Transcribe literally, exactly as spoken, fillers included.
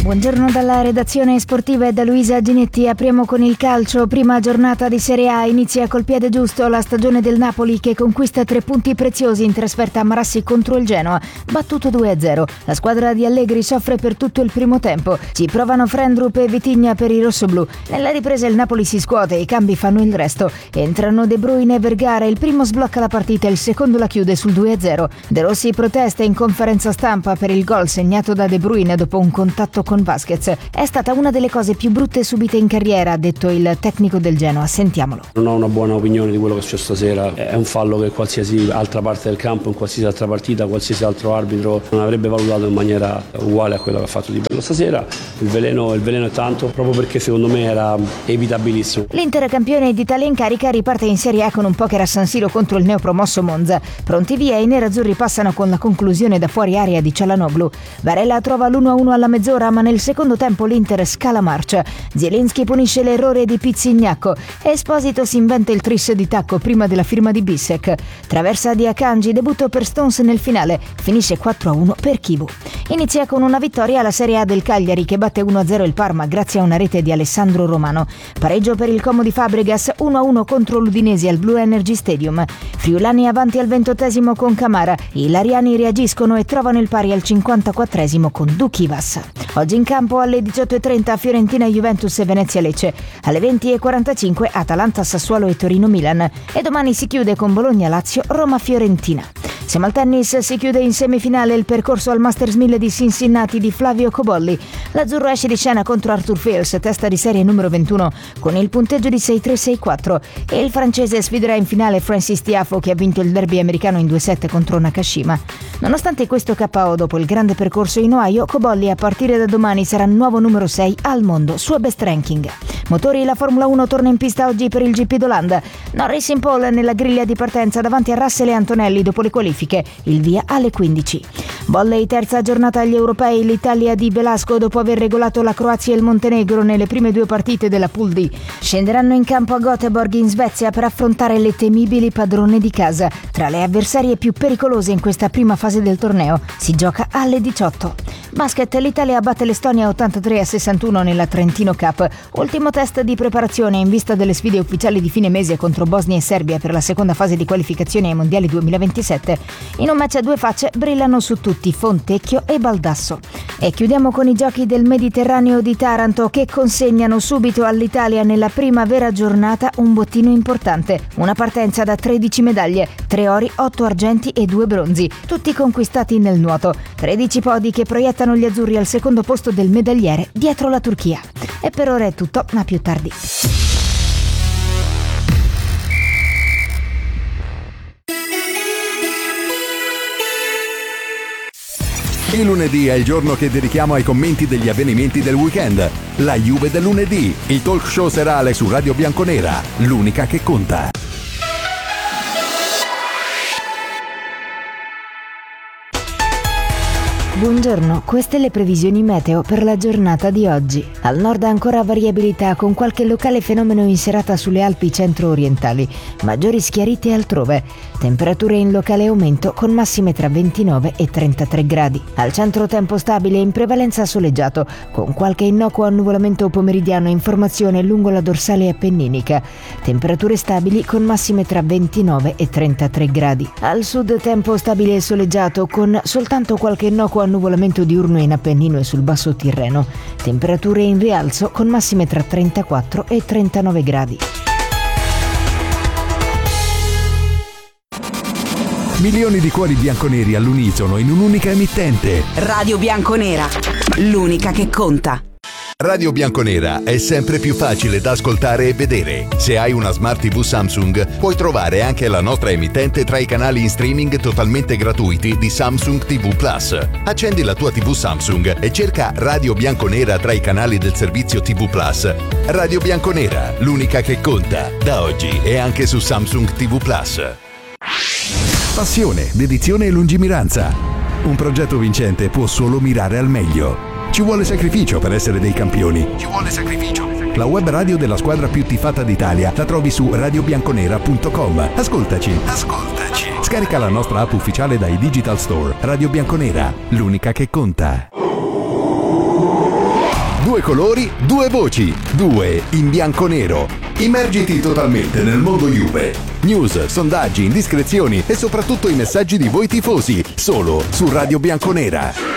Buongiorno dalla redazione sportiva e da Luisa Ginetti. Apriamo con il calcio. Prima giornata di Serie A, inizia col piede giusto la stagione del Napoli che conquista tre punti preziosi in trasferta a Marassi contro il Genoa, battuto due a zero. La squadra di Allegri soffre per tutto il primo tempo. Ci provano Frendrup e Vitigna per i rossoblù. Nella ripresa il Napoli si scuote e i cambi fanno il resto. Entrano De Bruyne e Vergara, il primo sblocca la partita, il secondo la chiude sul due a zero. De Rossi protesta in conferenza stampa per il gol segnato da De Bruyne dopo un contatto con con Vasquez. È stata una delle cose più brutte subite in carriera, ha detto il tecnico del Genoa. Sentiamolo. Non ho una buona opinione di quello che è successo stasera. È un fallo che qualsiasi altra parte del campo, in qualsiasi altra partita, qualsiasi altro arbitro non avrebbe valutato in maniera uguale a quello che ha fatto Di Bello stasera. Il veleno, il veleno è tanto, proprio perché secondo me era evitabilissimo. L'Inter, campione d'Italia in carica, riparte in Serie A con un poker a San Siro contro il neopromosso Monza. Pronti via, i nerazzurri passano con la conclusione da fuori area di Cialanoglu. Varela trova l'uno a uno alla mezz'ora, ma nel secondo tempo l'Inter scala marcia. Zielinski punisce l'errore di Pizzignacco. Esposito si inventa il tris di tacco prima della firma di Bissek. Traversa di Akanji, debutto per Stones nel finale. Finisce quattro a uno per Kivu. Inizia con una vittoria la Serie A del Cagliari che batte uno a zero il Parma grazie a una rete di Alessandro Romano. Pareggio per il Como di Fabregas, uno a uno contro l'Udinese al Blue Energy Stadium. Friulani avanti al ventottesimo con Camara. I Lariani reagiscono e trovano il pari al cinquantaquattresimo con Dukivas. Oggi in campo alle diciotto e trenta Fiorentina Juventus e Venezia Lecce, alle venti e quarantacinque Atalanta Sassuolo e Torino Milan e domani si chiude con Bologna Lazio Roma Fiorentina. Siamo al tennis, si chiude in semifinale il percorso al Masters mille di Cincinnati di Flavio Cobolli. L'azzurro esce di scena contro Arthur Fils, testa di serie numero ventuno, con il punteggio di sei tre sei quattro, e il francese sfiderà in finale Francis Tiafoe che ha vinto il derby americano in due sette contro Nakashima. Nonostante questo K O dopo il grande percorso in Ohio, Cobolli a partire da domani sarà nuovo numero sei al mondo, suo best ranking. Motori, la Formula uno torna in pista oggi per il G P d'Olanda. Norris in pole nella griglia di partenza davanti a Russell e Antonelli dopo le qualifiche, il via alle quindici. Volley, terza giornata agli europei, l'Italia di Velasco dopo aver regolato la Croazia e il Montenegro nelle prime due partite della Pool D. Scenderanno in campo a Göteborg in Svezia per affrontare le temibili padrone di casa. Tra le avversarie più pericolose in questa prima fase del torneo si gioca alle diciotto. Basket, l'Italia batte l'Estonia ottantatré a sessantuno nella Trentino Cup, ultimo test di preparazione in vista delle sfide ufficiali di fine mese contro Bosnia e Serbia per la seconda fase di qualificazione ai mondiali duemilaventisette. In un match a due facce brillano su tutti Fontecchio e Baldasso. E chiudiamo con i giochi del Mediterraneo di Taranto che consegnano subito all'Italia nella prima vera giornata un bottino importante, una partenza da tredici medaglie, tre ori, otto argenti e due bronzi, tutti conquistati nel nuoto, tredici podi che proiettano gli azzurri al secondo posto del medagliere dietro la Turchia. E per ora è tutto, ma più tardi. Il lunedì è il giorno che dedichiamo ai commenti degli avvenimenti del weekend. La Juve del lunedì, il talk show serale su Radio Bianconera, l'unica che conta. Buongiorno, queste le previsioni meteo per la giornata di oggi. Al nord ancora variabilità con qualche locale fenomeno in serata sulle Alpi centro-orientali, maggiori schiarite altrove. Temperature in locale aumento con massime tra ventinove e trentatré gradi. Al centro tempo stabile in prevalenza soleggiato, con qualche innocuo annuvolamento pomeridiano in formazione lungo la dorsale appenninica. Temperature stabili con massime tra ventinove e trentatré gradi. Al sud tempo stabile e soleggiato con soltanto qualche innocuo annuvolamento diurno in Appennino e sul basso Tirreno. Temperature in rialzo con massime tra trentaquattro e trentanove gradi. Milioni di cuori bianconeri all'unisono in un'unica emittente. Radio Bianconera, l'unica che conta. Radio Bianconera è sempre più facile da ascoltare e vedere. Se hai una Smart tivù Samsung, puoi trovare anche la nostra emittente tra i canali in streaming totalmente gratuiti di Samsung tivù Plus. Accendi la tua tivù Samsung e cerca Radio Bianconera tra i canali del servizio tivù Plus. Radio Bianconera, l'unica che conta. Da oggi è anche su Samsung tivù Plus. Passione, dedizione e lungimiranza. Un progetto vincente può solo mirare al meglio. Ci vuole sacrificio per essere dei campioni. Ci vuole sacrificio. La web radio della squadra più tifata d'Italia la trovi su radio bianconera punto com. Ascoltaci. Ascoltaci. Scarica la nostra app ufficiale dai Digital Store. Radio Bianconera, l'unica che conta. colori, due voci, due in bianco-nero. Immergiti totalmente nel mondo Juve. News, sondaggi, indiscrezioni e soprattutto i messaggi di voi tifosi, solo su Radio Bianconera.